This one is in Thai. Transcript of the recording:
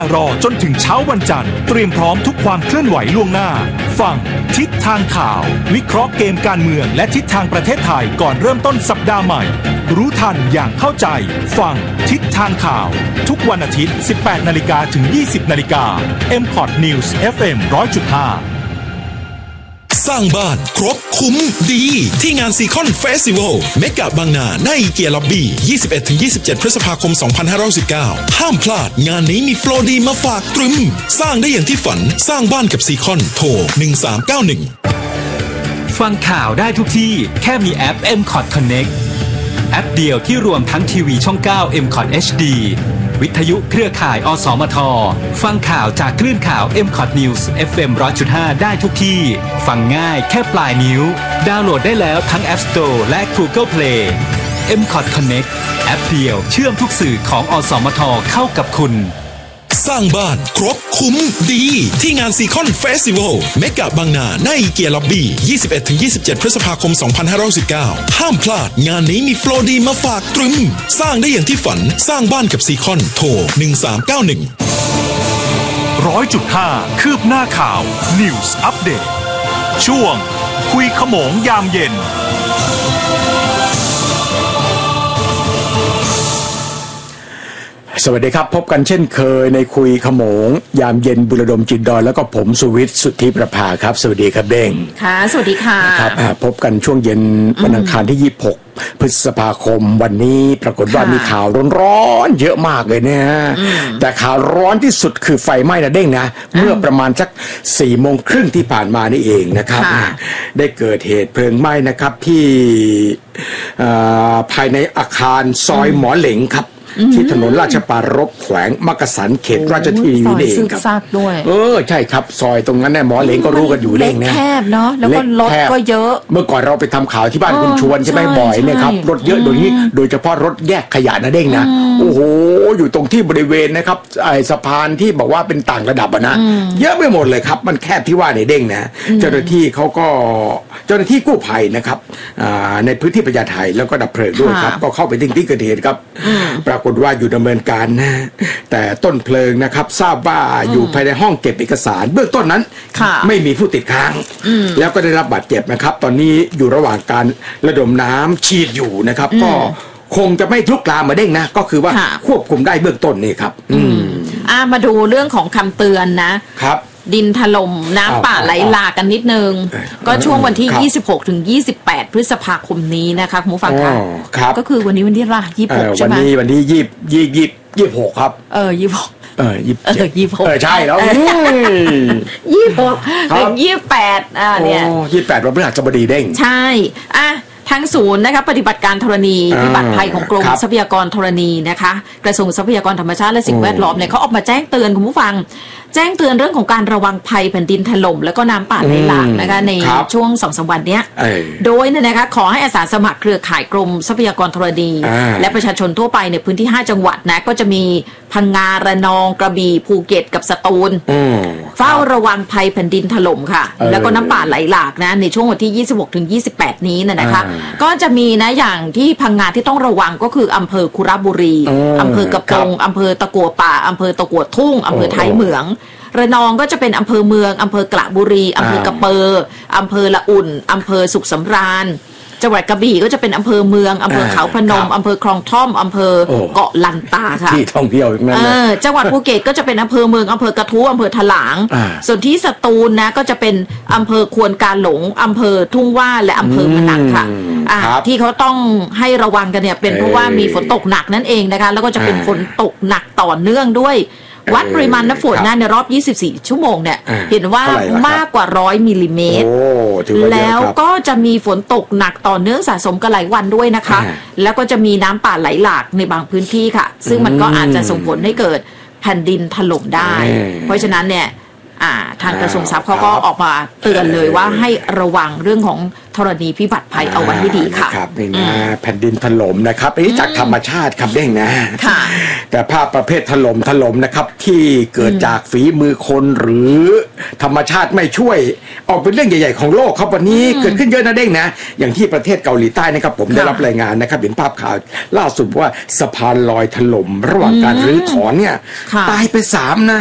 รอจนถึงเช้าวันจันทร์เตรียมพร้อมทุกความเคลื่อนไหวล่วงหน้าฟังทิศทางข่าววิเคราะห์เกมการเมืองและทิศทางประเทศไทยก่อนเริ่มต้นสัปดาห์ใหม่รู้ทันอย่างเข้าใจฟังทิศทางข่าวทุกวันอาทิตย์ 18 นาฬิกาถึง 20 นาฬิกา MCOT News FM 100.5 สร้างบ้านครบคุ้มดีที่งานซีคอนเฟสติวัลเมกะบางนาในเกียร์ล็อบบี้ 21-27 พฤษภาคม 2519ห้ามพลาดงานนี้มีโปรดีมาฝากตรึมสร้างได้อย่างที่ฝันสร้างบ้านกับซีคอนโทร1391 ฟังข่าวได้ทุกที่แค่มีแอป MCOT Connect แอปเดียวที่รวมทั้งทีวีช่อง 9 MCOT HD วิทยุเครือข่ายอสมทฟังข่าวจากคลื่นข่าว MCOT News FM 100.5 ได้ทุกที่ฟังง่ายแค่ปลายนิ้วดาวน์โหลดได้แล้วทั้ง App Store และ Google Play MCOT Connect แอปเดียวเชื่อมทุกสื่อของอสมทเข้ากับคุณสร้างบ้านครบคุ้มดีที่งานซีคอนเฟสติวัลเมกะบางนาในเกียร์ล็อบบี้ 21-27 พฤษภาคม 2519ห้ามพลาดงานนี้มีโปรดีมาฝากตรึมสร้างได้อย่างที่ฝันสร้างบ้านกับซีคอนโทร1391 100.5 คืบหน้าข่าว News Update ช่วงคุยขโมงยามเย็นสวัสดีครับพบกันเช่นเคยในคุยขโมงยามเย็นบุรดมจิตดอยแล้วก็ผมสุวิทย์สุทธิประภาครับสวัสดีครับเด้งค่ะสวัสดีค่ะครับพบกันช่วงเย็นวันอังคารที่26พฤษภาคมวันนี้ปรากฏว่ามีข่าวร้อนๆเยอะมากเลยเนี่ยแต่ข่าวร้อนที่สุดคือไฟไหม้นะเด้งนะเมื่อประมาณสัก 4:30 น.ที่ผ่านมานี่เองนะครับได้เกิดเหตุเพลิงไหม้นะครับที่ภายในอาคารซอยหมอเหล็งครับที่ถนนราชปรารภแขวงมักกะสันเขตราชทีวีนี่เองครับใช่ครับซอยตรงนั้นเนี่ยหมอเหลงก็รู้กันอยู่เล่งนะแคบเนาะแล้วก็รถก็เยอะเมื่อก่อนเราไปทำข่าวที่บ้านคุณชวนใช่ไหมบ่อยเนี่ยครับรถเยอะโดยเฉพาะรถแยกขยะนะเด้งนะโอ้โหอยู่ตรงที่บริเวณนะครับไอ้สะพานที่บอกว่าเป็นต่างระดับนะเยอะไปหมดเลยครับมันแคบที่ว่าในเด้งนะเจ้าหน้าที่กู้ภัยนะครับในพื้นที่พญาไทแล้วก็ดับเพลิงด้วยครับก็เข้าไปที่เกิดเหตุครับปรากฏว่าอยู่ดำเนินการนะแต่ต้นเพลิงนะครับทราบว่าอยู่ภายในห้องเก็บเอกสารเบื้องต้นนั้นไม่มีผู้ติดค้างแล้วก็ได้รับบาดเจ็บนะครับตอนนี้อยู่ระหว่างการระดมน้ำฉีดอยู่นะครับก็คงจะไม่ลุกลามมาเด้งนะก็คือว่าควบคุมได้เบื้องต้นนี่ครับมาดูเรื่องของคำเตือนนะครับดินถล่มน้ำป่าไหลหลากกันนิดนึงก็ช่วงวันที่ 26 ถึง 28 พฤษภาคมนี้นะคะคุณผู้ฟังคะก็คือวันนี้วันที่26ใช่ไหมวันที่26ครับ 26 ใช่แล้ว 26 ถึง 28เนี่ย 28วันพฤหัสบดีเด้งใช่ทางศูนย์นะคะปฏิบัติการธรณีพิบัติภัยของกรมทรัพยากรธรณีนะคะกระทรวงทรัพยากรธรรมชาติและสิ่งแวดล้อมเนี่ยเขาออกมาแจ้งเตือนคุณผู้ฟังแจ้งเตือนเรื่องของการระวังภัยแผ่นดินถล่มแล้วก็น้ำป่าไหลหลากนะคะในช่วง 2-3 วันเนี้ยโดยนะคะขอให้อาสาสมัครเครือข่ายกรมทรัพยากรธรณีและประชาชนทั่วไปในพื้นที่5จังหวัดนะก็จะมีพังงาระนองกระบี่ภูเก็ตกับสตูลเฝ้าระวังภัยแผ่นดินถล่มค่ะแล้วก็น้ำป่าไหลหลากนะในช่วงวันที่ 26 ถึง 28 นี้นะคะก็จะมีนะอย่างที่พังงาที่ต้องระวังก็คืออำเภอคุระบุรีอำเภอกระปงอำเภอตะกัวป่าอำเภอตะกัวทุ่งอำเภอท้ายเหมืองระนองก็จะเป็นอำเภอเมืองอำเภอกระบุรีอำเภอกระเปออำเภอละอุ่นอำเภอสุขสำราญจังหวัดกระบี่ก็จะเป็นอำเภอเมืองอำเภอเขาพนมอำเภอคลองท่อมอำเภอเกาะลันตาค่ะที่ท่องเที่ยวนั่นจังหวัดภูเก็ตก็จะเป็นอำเภอเมืองอำเภอกระทู้อำเภอถลางส่วนที่สตูลนะก็จะเป็นอำเภอควนกาหลงอำเภอทุ่งว่าและอำเภอมะนังค่ะที่เขาต้องให้ระวังกันเนี่ยเป็นเพราะว่ามีฝนตกหนักนั่นเองนะคะแล้วก็จะเป็นฝนตกหนักต่อเนื่องด้วยวัดปริมาณน้ำฝนในรอบ24ชั่วโมงเนี่ยเห็นว่ามากกว่า100มิลลิเมตรแล้วก็จะมีฝนตกหนักต่อเนื่องสะสมกันหลายวันด้วยนะคะแล้วก็จะมีน้ำป่าไหลหลากในบางพื้นที่ค่ะซึ่งมันก็อาจจะส่งผลให้เกิดแผ่นดินถล่มได้เพราะฉะนั้นเนี่ยทางกระทรวงทรัพย์เขาก็ออกมาเตือนเลยว่าให้ระวังเรื่องของธรณีพิบัติภัยเอาไว้ให้ดีค่ะครับนี่นะแผ่นดินถล่มนะครับอันนี้จากธรรมชาติครับเด้งนะแต่ภาพประเภทถล่มนะครับที่เกิดจากฝีมือคนหรือธรรมชาติไม่ช่วยออกเป็นเรื่องใหญ่ๆของโลกครับวันนี้เกิดขึ้นเยอะนะเด้งนะอย่างที่ประเทศเกาหลีใต้นะครับผมได้รับรายงานนะครับเห็นภาพข่าวล่าสุดว่าสะพานลอยถล่มระหว่างการรื้อถอนเนี่ยตายไป3นะ